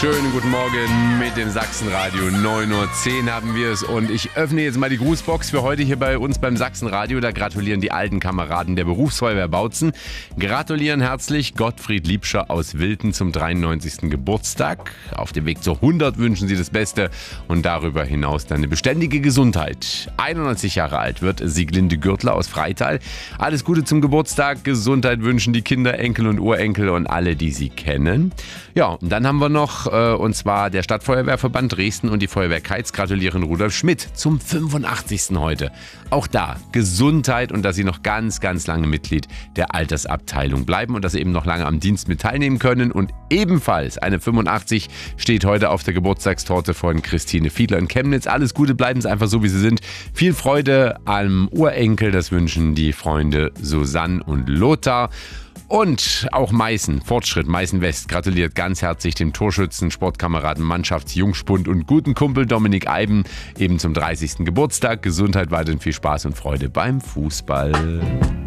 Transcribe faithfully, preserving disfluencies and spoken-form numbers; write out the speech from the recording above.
Schönen guten Morgen mit dem Sachsenradio. neun Uhr zehn haben wir es und ich öffne jetzt mal die Grußbox für heute hier bei uns beim Sachsenradio. Da gratulieren die alten Kameraden der Berufsfeuerwehr Bautzen. Gratulieren herzlich Gottfried Liebscher aus Wilten zum dreiundneunzigsten Geburtstag. Auf dem Weg zur hundert wünschen sie das Beste und darüber hinaus dann eine beständige Gesundheit. einundneunzig Jahre alt wird Sieglinde Gürtler aus Freital. Alles Gute zum Geburtstag, Gesundheit wünschen die Kinder, Enkel und Urenkel und alle, die sie kennen. Ja, und dann haben wir noch, äh, und zwar der Stadtfeuerwehrverband Dresden und die Feuerwehr Keitz gratulieren Rudolf Schmidt zum fünfundachtzigsten heute. Auch da Gesundheit und dass sie noch ganz, ganz lange Mitglied der Altersabteilung bleiben und dass sie eben noch lange am Dienst mit teilnehmen können. Und ebenfalls eine fünfundachtzig steht heute auf der Geburtstagstorte von Christine Fiedler in Chemnitz. Alles Gute, bleiben Sie einfach so, wie Sie sind. Viel Freude am Urenkel, das wünschen die Freunde Susanne und Lothar. Und auch Meißen, Fortschritt, Meißen West gratuliert ganz herzlich dem Torschützen, Sportkameraden, Mannschaftsjungspund und guten Kumpel Dominik Eiben eben zum dreißigsten Geburtstag. Gesundheit, weiterhin viel Spaß und Freude beim Fußball.